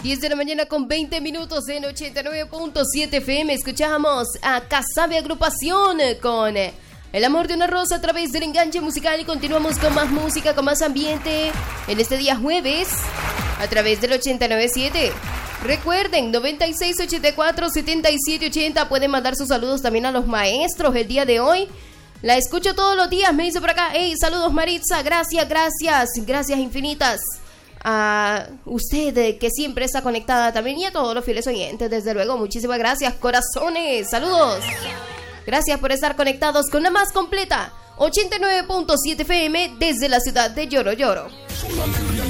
10 de la mañana con 20 minutos en 89.7 FM. Escuchamos a Casabe Agrupación con El amor de una rosa a través del enganche musical. Y continuamos con más música, con más ambiente en este día jueves a través del 89.7. Recuerden, 9684-7780. Pueden mandar sus saludos también a los maestros el día de hoy. La escucho todos los días, me dice por acá. Hey, saludos Maritza, gracias infinitas a usted que siempre está conectada también y a todos los fieles oyentes, desde luego. Muchísimas gracias, corazones, saludos. Gracias por estar conectados con la más completa 89.7 FM desde la ciudad de Lloro Lloro.